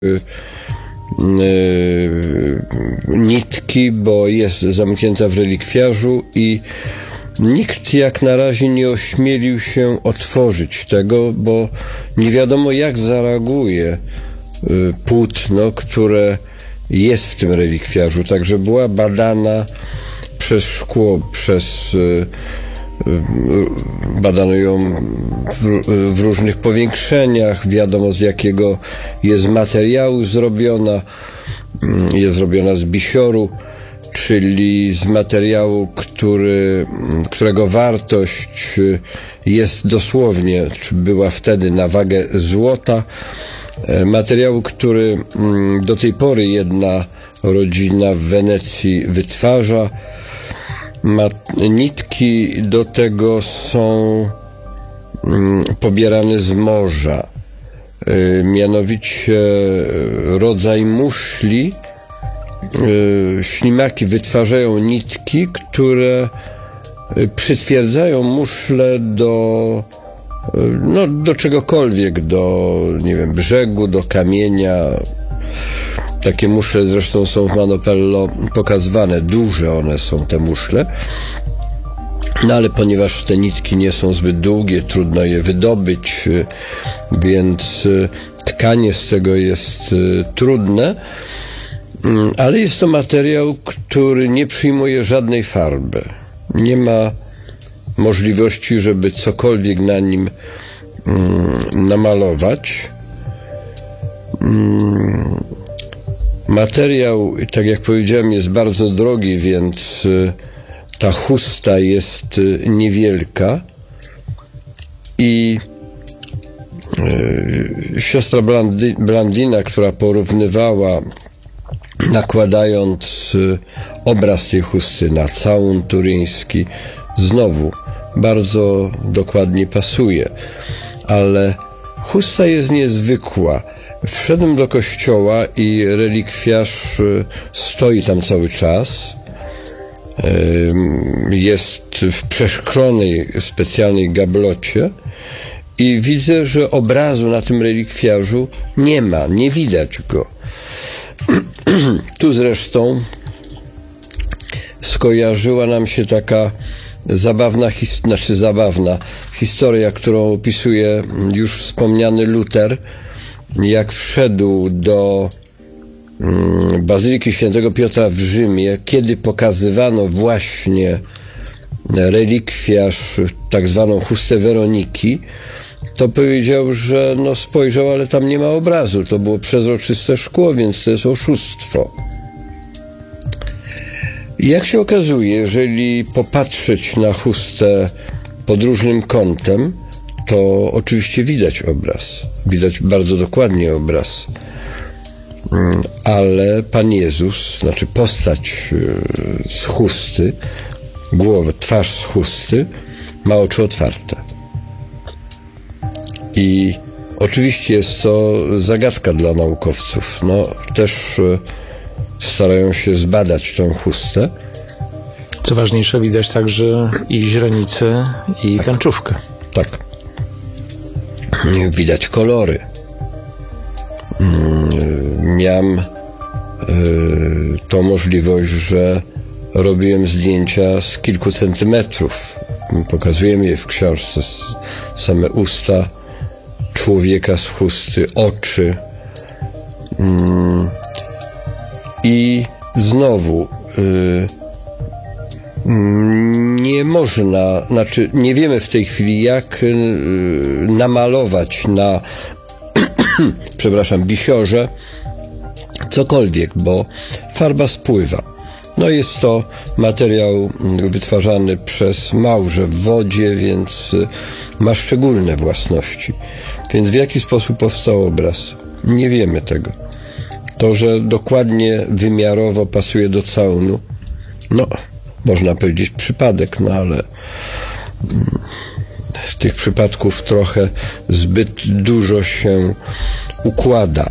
nitki, bo jest zamknięta w relikwiarzu i nikt jak na razie nie ośmielił się otworzyć tego, bo nie wiadomo jak zareaguje płótno, które jest w tym relikwiarzu. Także była badana przez szkło, badano ją w różnych powiększeniach, wiadomo z jakiego jest materiału zrobiona. Jest zrobiona z bisioru, czyli z materiału, którego wartość jest dosłownie, czy była wtedy na wagę złota. Materiału, który do tej pory jedna rodzina w Wenecji wytwarza. Nitki do tego są pobierane z morza. Mianowicie rodzaj muszli. Ślimaki wytwarzają nitki, które przytwierdzają muszle do czegokolwiek, do, nie wiem, brzegu, do kamienia. Takie muszle zresztą są w Manopello pokazywane. Duże one są, te muszle. No ale ponieważ te nitki nie są zbyt długie, trudno je wydobyć, więc tkanie z tego jest trudne, ale jest to materiał, który nie przyjmuje żadnej farby. Nie ma możliwości, żeby cokolwiek na nim namalować. Materiał, tak jak powiedziałem, jest bardzo drogi, więc ta chusta jest niewielka i siostra Blandina, która porównywała, nakładając obraz tej chusty na całun turyński, znowu bardzo dokładnie pasuje, ale chusta jest niezwykła. Wszedłem do kościoła i relikwiarz stoi tam cały czas. Jest w przeszklonej specjalnej gablocie i widzę, że obrazu na tym relikwiarzu nie ma, nie widać go. Tu zresztą skojarzyła nam się taka zabawna historia, którą opisuje już wspomniany Luter, jak wszedł do Bazyliki Świętego Piotra w Rzymie, kiedy pokazywano właśnie relikwiarz, tak zwaną chustę Weroniki, to powiedział, że spojrzał, ale tam nie ma obrazu. To było przezroczyste szkło, więc to jest oszustwo. I jak się okazuje, jeżeli popatrzeć na chustę pod różnym kątem, to oczywiście widać obraz. Widać bardzo dokładnie obraz. Ale Pan Jezus, znaczy postać z chusty, twarz z chusty, ma oczy otwarte. I oczywiście jest to zagadka dla naukowców. Też starają się zbadać tą chustę. Co ważniejsze, widać także i źrenicę, i tęczówkę. Tak. Widać kolory. Miałem tą możliwość, że robiłem zdjęcia z kilku centymetrów. Pokazujemy je w książce. Same usta człowieka z chusty, oczy. I znowu nie można, nie wiemy w tej chwili, jak namalować na bisiorze cokolwiek, bo farba spływa. Jest to materiał wytwarzany przez małże w wodzie, więc ma szczególne własności. Więc w jaki sposób powstał obraz? Nie wiemy tego. To, że dokładnie wymiarowo pasuje do całunu, można powiedzieć przypadek, ale tych przypadków trochę zbyt dużo się układa.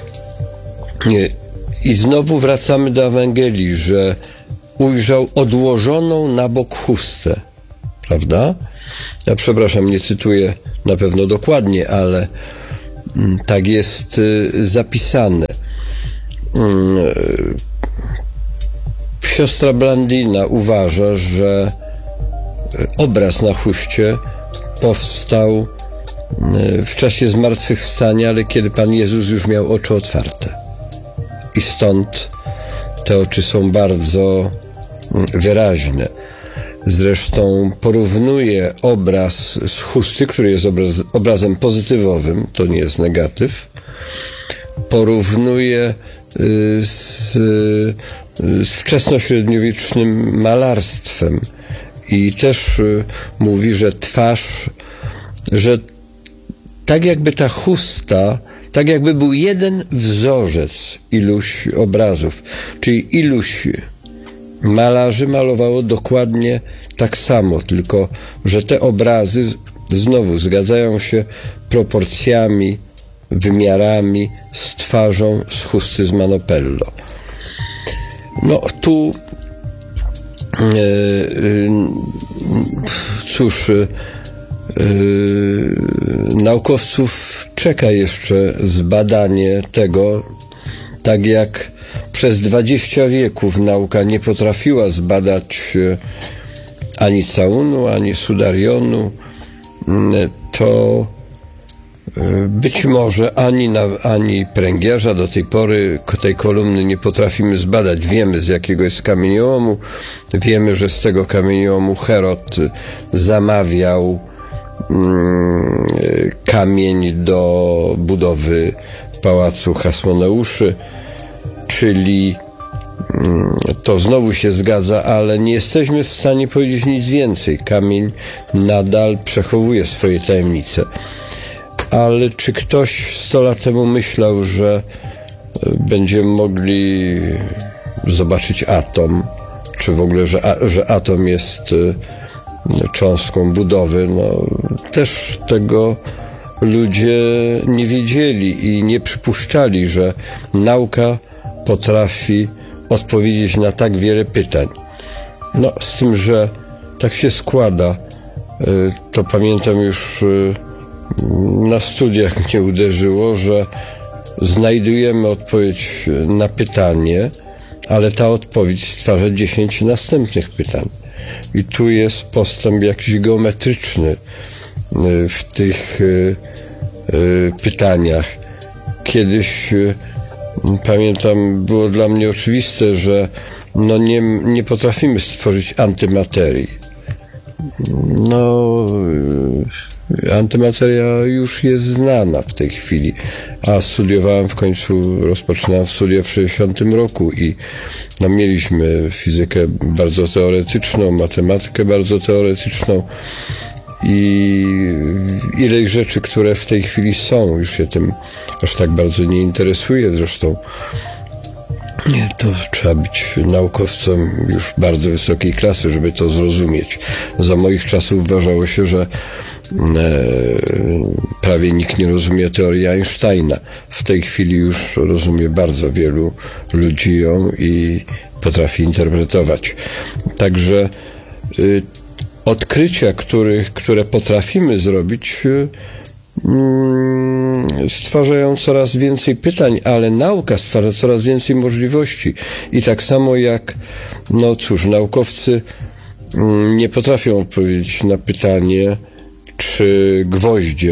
I znowu wracamy do Ewangelii, że ujrzał odłożoną na bok chustę, prawda? Ja przepraszam, nie cytuję na pewno dokładnie, ale Tak jest zapisane. Siostra Blandina uważa, że obraz na chuście powstał w czasie zmartwychwstania, ale kiedy Pan Jezus już miał oczy otwarte. I stąd te oczy są bardzo wyraźne. Zresztą porównuje obraz z chusty, który jest obrazem pozytywowym, to nie jest negatyw. Porównuje z wczesnośredniowiecznym malarstwem i też mówi, że twarz, że tak jakby ta chusta, tak jakby był jeden wzorzec iluś obrazów, czyli iluś malarzy malowało dokładnie tak samo, tylko że te obrazy znowu zgadzają się proporcjami, wymiarami z twarzą z chusty z Manopello. No tu cóż, naukowców czeka jeszcze zbadanie tego, tak jak przez 20 wieków nauka nie potrafiła zbadać ani Caunu, ani Sudarionu, to być może ani pręgierza do tej pory tej kolumny nie potrafimy zbadać. Wiemy, z jakiego jest kamieniołomu. Wiemy, że z tego kamieniołomu Herod zamawiał kamień do budowy pałacu Hasmoneuszy, czyli to znowu się zgadza, ale nie jesteśmy w stanie powiedzieć nic więcej. Kamień nadal przechowuje swoje tajemnice. Ale czy ktoś 100 lat temu myślał, że będziemy mogli zobaczyć atom, czy w ogóle, że atom jest cząstką budowy? No, też tego ludzie nie wiedzieli i nie przypuszczali, że nauka potrafi odpowiedzieć na tak wiele pytań. No, z tym, że tak się składa, to pamiętam już na studiach mnie uderzyło, że znajdujemy odpowiedź na pytanie, ale ta odpowiedź stwarza 10 następnych pytań. I tu jest postęp jakiś geometryczny w tych pytaniach. Kiedyś, pamiętam, było dla mnie oczywiste, że no nie potrafimy stworzyć antymaterii. No, antymateria już jest znana w tej chwili, a studiowałem rozpoczynałem studia w 60 roku i no, mieliśmy fizykę bardzo teoretyczną, matematykę bardzo teoretyczną i ileś rzeczy, które w tej chwili są, już się tym aż tak bardzo nie interesuje. Zresztą to trzeba być naukowcem już bardzo wysokiej klasy, żeby to zrozumieć. Za moich czasów uważało się, że prawie nikt nie rozumie teorii Einsteina. W tej chwili już rozumie bardzo wielu ludzi ją i potrafi interpretować. Także odkrycia, które potrafimy zrobić, stwarzają coraz więcej pytań, ale nauka stwarza coraz więcej możliwości. I tak samo jak, no cóż, naukowcy nie potrafią odpowiedzieć na pytanie, czy gwoździe,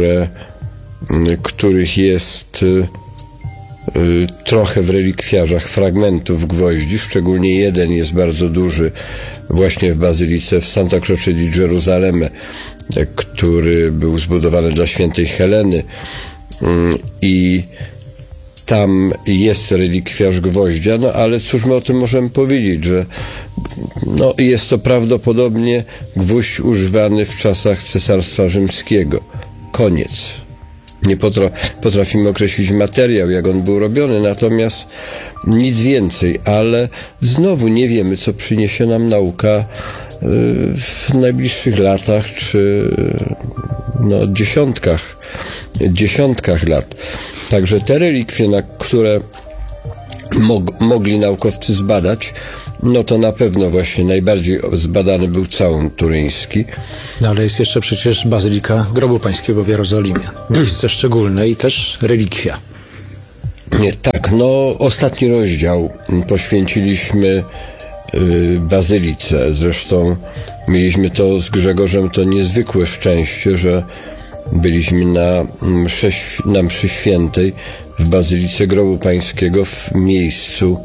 których jest trochę w relikwiarzach fragmentów gwoździ, szczególnie jeden jest bardzo duży właśnie w bazylice w Santa Croce di Gerusalemme, który był zbudowany dla świętej Heleny i tam jest relikwiarz gwoździa, no ale cóż my o tym możemy powiedzieć, że no, jest to prawdopodobnie gwóźdź używany w czasach Cesarstwa Rzymskiego. Koniec. Nie potrafimy określić materiał, jak on był robiony, natomiast nic więcej, ale znowu nie wiemy, co przyniesie nam nauka w najbliższych latach, czy no, dziesiątkach lat. Także te relikwie, na które mogli naukowcy zbadać, no to na pewno właśnie najbardziej zbadany był całun turyński. No ale jest jeszcze przecież Bazylika Grobu Pańskiego w Jerozolimie. Miejsce szczególne i też relikwia. Tak, no ostatni rozdział poświęciliśmy Bazylice. Zresztą mieliśmy to z Grzegorzem to niezwykłe szczęście, że byliśmy na mszy świętej w Bazylice Grobu Pańskiego w miejscu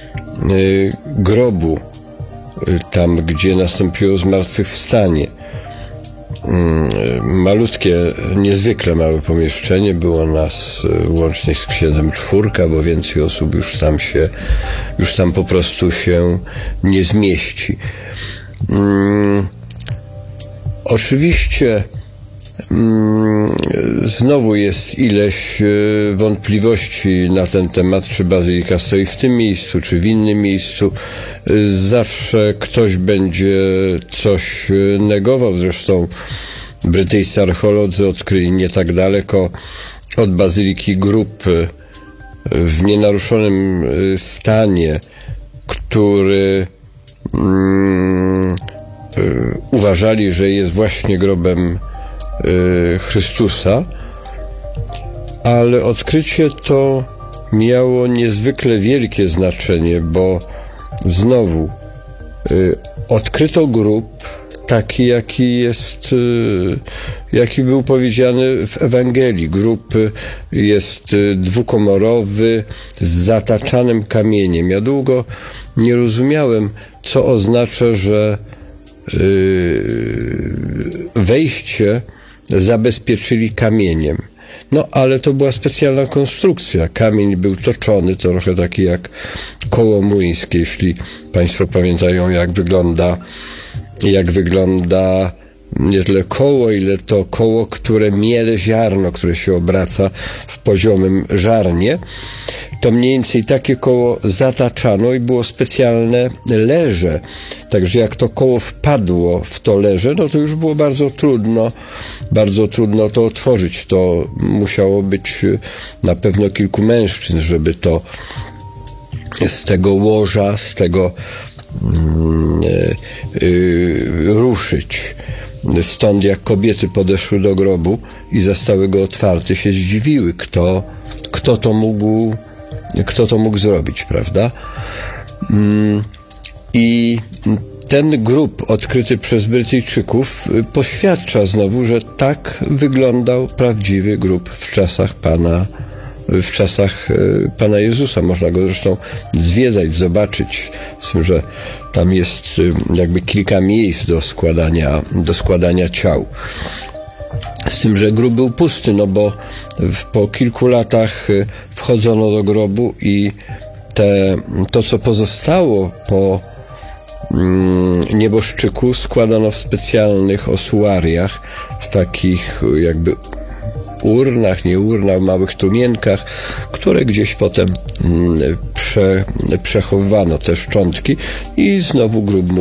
grobu, tam gdzie nastąpiło zmartwychwstanie. Malutkie, niezwykle małe pomieszczenie, było nas łącznie z księdzem 4, bo więcej osób już tam po prostu się nie zmieści. Oczywiście znowu jest ileś wątpliwości na ten temat, czy bazylika stoi w tym miejscu, czy w innym miejscu. Zawsze ktoś będzie coś negował. Zresztą brytyjscy archeolodzy odkryli nie tak daleko od bazyliki grób w nienaruszonym stanie, który uważali, że jest właśnie grobem Chrystusa, ale odkrycie to miało niezwykle wielkie znaczenie, bo znowu odkryto grób taki, jaki był powiedziany w Ewangelii. Grób jest dwukomorowy z zataczanym kamieniem. Ja długo nie rozumiałem, co oznacza, że wejście zabezpieczyli kamieniem. No, ale to była specjalna konstrukcja. Kamień był toczony, trochę taki jak koło młyńskie, jeśli Państwo pamiętają, jak wygląda nie tyle koło, ile to koło, które miele ziarno, które się obraca w poziomym żarnie. To mniej więcej takie koło zataczano i było specjalne leże. Także jak to koło wpadło w to leże, no to już było bardzo trudno to otworzyć. To musiało być na pewno kilku mężczyzn, żeby to z tego łoża, z tego ruszyć. Stąd jak kobiety podeszły do grobu i zastały go otwarty, się zdziwiły, kto to mógł zrobić, prawda? I ten grób odkryty przez Brytyjczyków poświadcza znowu, że tak wyglądał prawdziwy grób w czasach Pana Jezusa. Można go zresztą zwiedzać, zobaczyć, z tym, że tam jest jakby kilka miejsc do składania ciał. Z tym, że grób był pusty, no bo po kilku latach wchodzono do grobu i to, co pozostało po nieboszczyku, składano w specjalnych osuariach, w takich jakby małych trumienkach, które gdzieś potem przechowywano te szczątki i znowu grób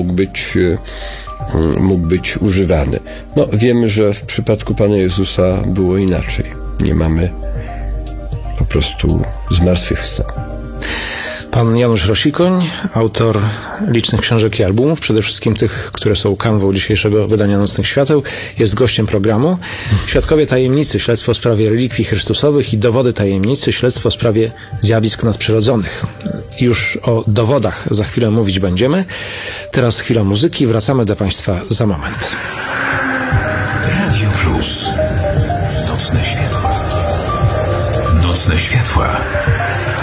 mógł być używany. No, wiemy, że w przypadku Pana Jezusa było inaczej. Nie mamy po prostu zmartwychwstał. Pan Janusz Rosikoń, autor licznych książek i albumów, przede wszystkim tych, które są kanwą dzisiejszego wydania Nocnych Świateł, jest gościem programu. Świadkowie tajemnicy, śledztwo w sprawie relikwii chrystusowych i dowody tajemnicy, śledztwo w sprawie zjawisk nadprzyrodzonych. Już o dowodach za chwilę mówić będziemy. Teraz chwila muzyki, wracamy do Państwa za moment. Radio Plus. Nocne światła. Nocne światła.